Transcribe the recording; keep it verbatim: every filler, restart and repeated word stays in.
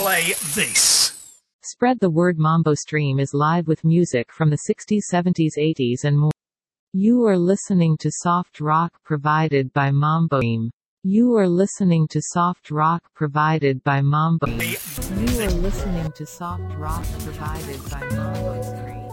play this. Spread the word. Mambo Stream is live with music from the sixties, seventies, eighties and more. You are listening to soft rock provided by Mambo Stream. You are listening to soft rock provided by Mambo. You are listening to soft rock provided by Mambo Stream.